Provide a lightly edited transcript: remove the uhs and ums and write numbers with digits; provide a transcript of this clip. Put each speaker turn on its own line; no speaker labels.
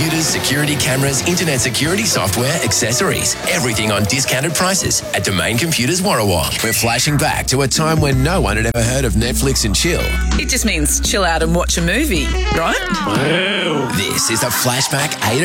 computers, security cameras, internet security software, accessories. Everything on discounted prices at Domain Computers Warrawong. We're flashing back to a time when no one had ever heard of Netflix and chill.
It just means chill out and watch a movie, right?
This is the Flashback 8